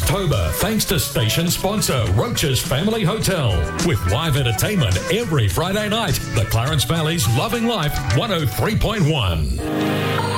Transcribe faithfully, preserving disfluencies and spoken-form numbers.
October thanks to station sponsor Roach's Family Hotel with live entertainment every Friday night. The Clarence Valley's Loving Life one oh three point one.